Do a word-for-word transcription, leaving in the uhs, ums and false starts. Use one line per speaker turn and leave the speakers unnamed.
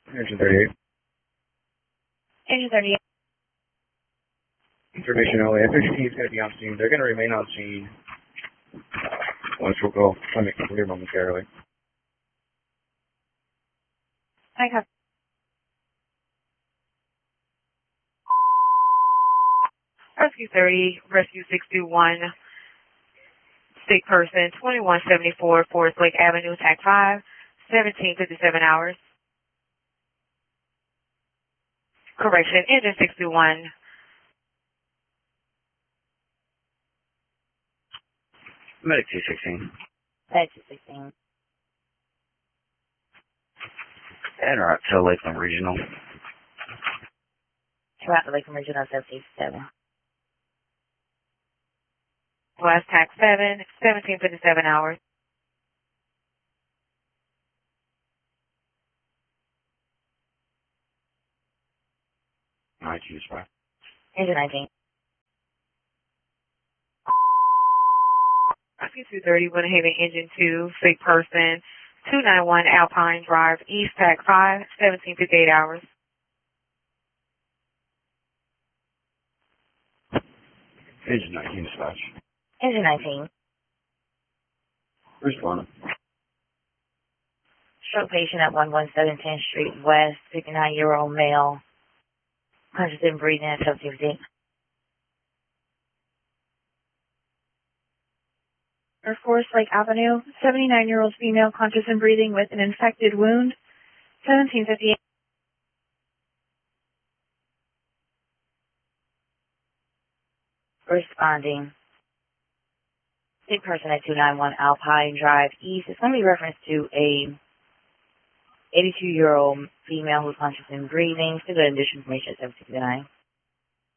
Engine thirty-eight.
Engine thirty-eight.
Information only. F fifteen is going to be on scene. They're going to remain on scene. Uh, once we'll go try to make it clear momentarily.
I have. Rescue thirty, Rescue six two one, sick person, twenty-one seventy-four Forest Lake Avenue, T A C five, seventeen fifty-seven hours. Correction, engine six two one.
Medic two sixteen.
Medic two sixteen.
And route to Lakeland Regional.
Route to Lakeland Regional seven eighty-seven. West T A C seven, seventeen fifty-seven hours.
nineteen spot.
Engine nineteen. Rescue two thirty, Winter Haven Engine two, sick person, two ninety-one Alpine Drive, East T A C five, seventeen fifty-eight hours.
Engine nineteen dispatch.
Engine nineteen.
Respond.
Stroke patient at one one seven tenth Street West, fifty-nine-year-old male, conscious and breathing at subject. Or Forest Lake Avenue, seventy-nine-year-old female, conscious and breathing with an infected wound, seventeen fifty-eight. Responding. Sick person at two ninety-one Alpine Drive East. It's going to be referenced to a eighty-two-year-old female who's conscious and breathing. Still got additional information at seven sixty-nine.